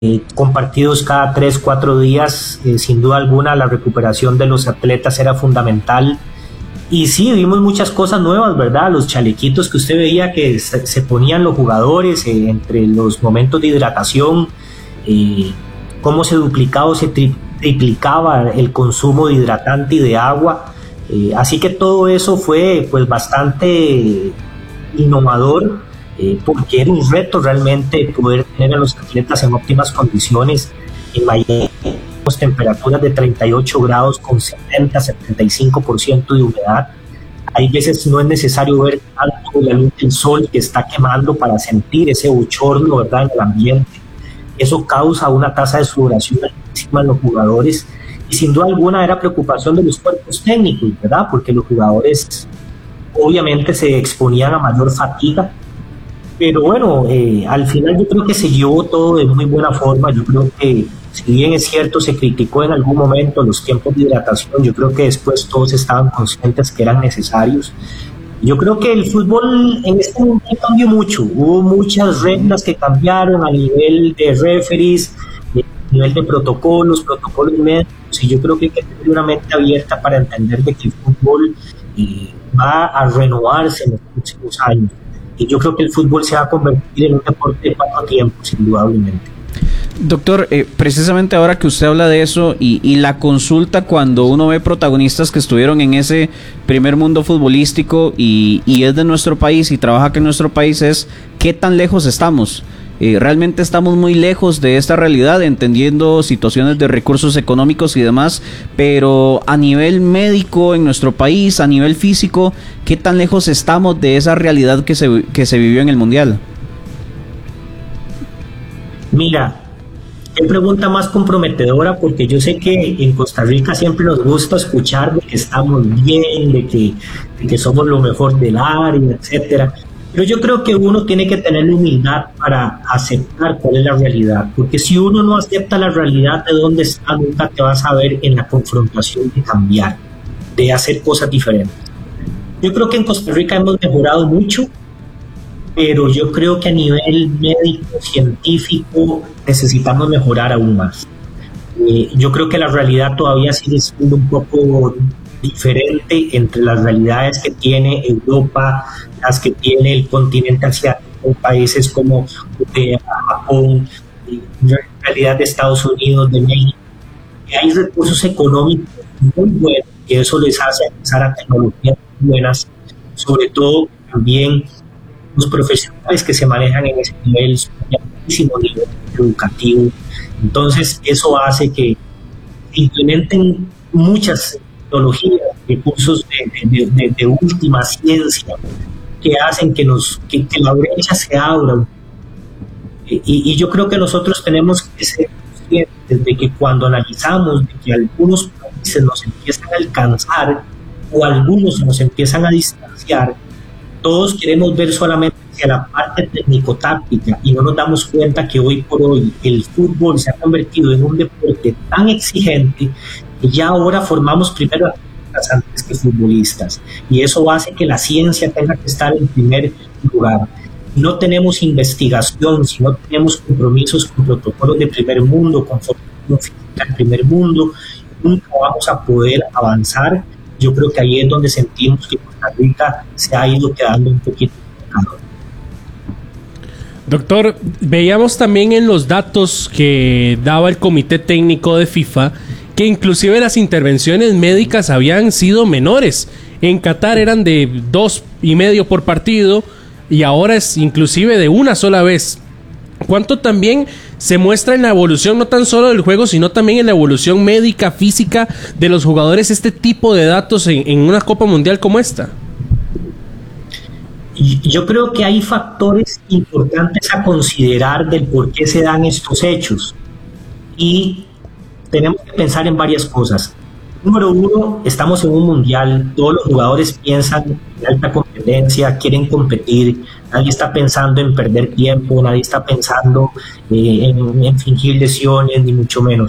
con partidos cada 3-4 días. Sin duda alguna la recuperación de los atletas era fundamental. Y sí, vimos muchas cosas nuevas, ¿verdad? Los chalequitos que usted veía que se ponían los jugadores entre los momentos de hidratación, cómo se duplicaba o se triplicaba el consumo de hidratante y de agua. Así que todo eso fue pues bastante innovador, porque era un reto realmente poder tener a los atletas en óptimas condiciones. En Miami temperaturas de 38 grados con 70-75% de humedad. Hay veces no es necesario ver tanto la luz del sol que está quemando para sentir ese bochorno, ¿verdad?, en el ambiente. Eso causa una tasa de sudoración altísima en los jugadores, y sin duda alguna era preocupación de los cuerpos técnicos, ¿verdad?, porque los jugadores obviamente se exponían a mayor fatiga. Pero bueno, al final yo creo que se llevó todo de muy buena forma. Yo creo que, si bien es cierto, se criticó en algún momento los tiempos de hidratación, yo creo que después todos estaban conscientes que eran necesarios. Yo creo que el fútbol en este momento cambió mucho. Hubo muchas reglas que cambiaron a nivel de referees, a nivel de protocolos médicos, y yo creo que hay que tener una mente abierta para entender de que el fútbol va a renovarse en los próximos años. Y yo creo que el fútbol se va a convertir en un deporte de 4 tiempos, indudablemente. Doctor, precisamente ahora que usted habla de eso y la consulta cuando uno ve protagonistas que estuvieron en ese primer mundo futbolístico y es de nuestro país y trabaja aquí en nuestro país, es ¿qué tan lejos estamos? Realmente estamos muy lejos de esta realidad, entendiendo situaciones de recursos económicos y demás, pero a nivel médico en nuestro país, a nivel físico, ¿qué tan lejos estamos de esa realidad que se vivió en el Mundial? Mira, qué pregunta más comprometedora, porque yo sé que en Costa Rica siempre nos gusta escuchar de que estamos bien, de que somos lo mejor del área, etcétera. Pero yo creo que uno tiene que tener la humildad para aceptar cuál es la realidad, porque si uno no acepta la realidad de dónde está, nunca te vas a ver en la confrontación de cambiar, de hacer cosas diferentes. Yo creo que en Costa Rica hemos mejorado mucho, pero yo creo que a nivel médico, científico, necesitamos mejorar aún más. Yo creo que la realidad todavía sigue siendo un poco diferente entre las realidades que tiene Europa, las que tiene el continente asiático, países como Japón, la realidad de Estados Unidos, de México. Hay recursos económicos muy buenos, que eso les hace acceder a tecnologías muy buenas, sobre todo también los profesionales que se manejan en ese nivel, de altísimo nivel educativo. Entonces eso hace que implementen muchas tecnologías, recursos de última ciencia, que hacen que la brecha se abra. Y yo creo que nosotros tenemos que ser conscientes de que cuando analizamos de que algunos países nos empiezan a alcanzar o algunos nos empiezan a distanciar, todos queremos ver solamente hacia la parte técnico-táctica y no nos damos cuenta que hoy por hoy el fútbol se ha convertido en un deporte tan exigente que ya ahora formamos primero atletas antes que futbolistas, y eso hace que la ciencia tenga que estar en primer lugar. No tenemos investigación, si no tenemos compromisos con protocolos de primer mundo, con formación física de primer mundo, nunca vamos a poder avanzar. Yo creo que ahí es donde sentimos que Costa Rica se ha ido quedando un poquito pecado. Doctor, veíamos también en los datos que daba el Comité Técnico de FIFA que inclusive las intervenciones médicas habían sido menores. En Qatar eran de 2,5 por partido y ahora es inclusive de una sola vez. ¿Cuánto también se muestra en la evolución, no tan solo del juego, sino también en la evolución médica, física de los jugadores, este tipo de datos en una Copa Mundial como esta? Yo creo que hay factores importantes a considerar del por qué se dan estos hechos, y tenemos que pensar en varias cosas. Número uno, estamos en un mundial, todos los jugadores piensan en alta competencia, quieren competir, nadie está pensando en perder tiempo, nadie está pensando en fingir lesiones, ni mucho menos.